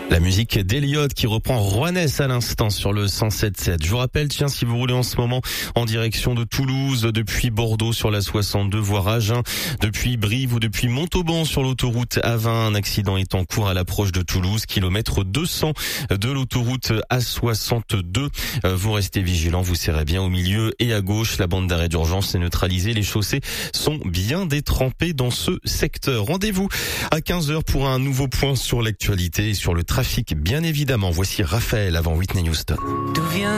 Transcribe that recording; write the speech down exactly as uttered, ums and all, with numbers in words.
La musique d'Eliott qui reprend Rouennais à l'instant sur le cent sept sept. Je vous rappelle, tiens, si vous roulez en ce moment en direction de Toulouse, depuis Bordeaux sur la soixante-deux, voire Agen, depuis Brive ou depuis Montauban sur l'autoroute A vingt, un accident est en cours à l'approche de Toulouse, kilomètre deux cents de l'autoroute A soixante-deux. Vous restez vigilants, vous serrez bien au milieu et à gauche. La bande d'arrêt d'urgence est neutralisée. Les chaussées sont bien détrempées dans ce secteur. Rendez-vous à quinze heures pour un nouveau point sur l'actualité et sur le trafic, bien évidemment. Voici Raphaël avant Whitney Houston. D'où vient